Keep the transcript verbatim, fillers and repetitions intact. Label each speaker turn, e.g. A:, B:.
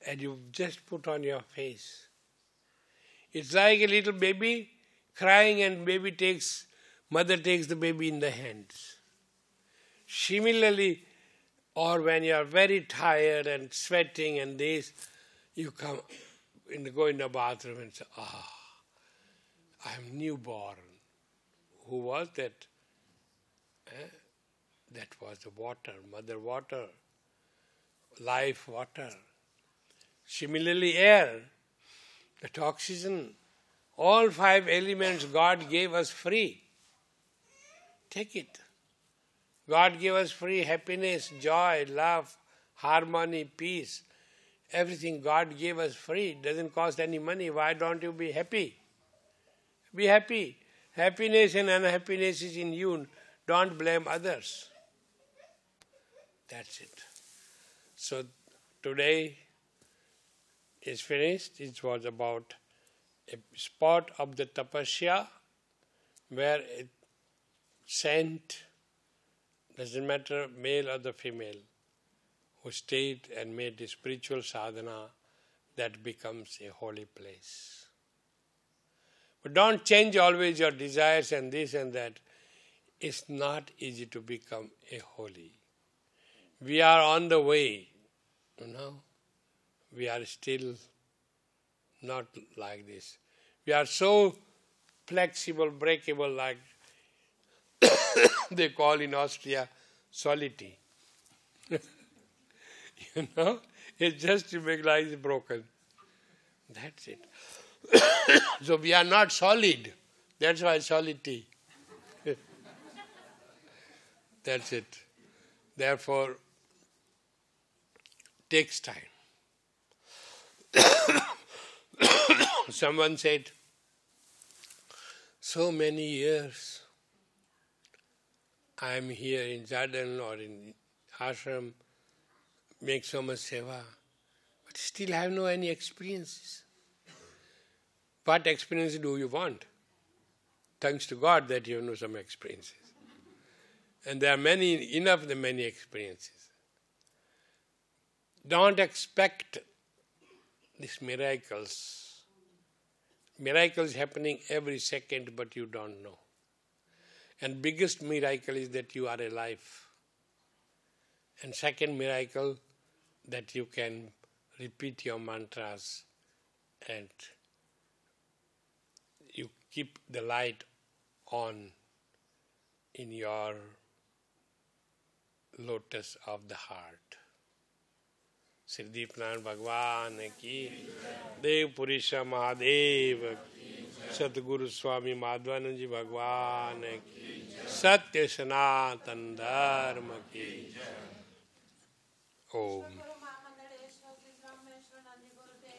A: and you just put on your face. It's like a little baby crying and baby takes, mother takes the baby in the hands. Similarly, or when you are very tired and sweating and this, you come and go in the bathroom and say, ah, I am newborn. Who was that? Eh? That was the water, mother water, life water. Similarly, air, that oxygen, all five elements God gave us free. Take it. God gave us free happiness, joy, love, harmony, peace. Everything God gave us free. It doesn't cost any money. Why don't you be happy? Be happy. Happiness and unhappiness is in you. Don't blame others. That's it. So today is finished. It was about a spot of the tapasya where a saint, doesn't matter male or the female, who stayed and made a spiritual sadhana that becomes a holy place. But don't change always your desires and this and that. It's not easy to become a holy. We are on the way, you know. We are still not like this. We are so flexible, breakable, like they call in Austria, solidity. You know, it's just to make life broken. That's it. So we are not solid. That's why solidity. That's it. Therefore, takes time. Someone said, so many years I am here in Jardin or in ashram, make so much seva, but still I have no any experiences. What experience do you want? Thanks to God that you know some experiences. And there are many, enough the many experiences. Don't expect these miracles. Miracles happening every second, but you don't know. And biggest miracle is that you are alive. And second miracle, that you can repeat your mantras and you keep the light on in your lotus of the heart. Sri Deepnand Bhagwan ki, Dev Purisha Mahadev, Satguru Swami Madhvananji Bhagwan ki, Satya Sanatan Dharma ki.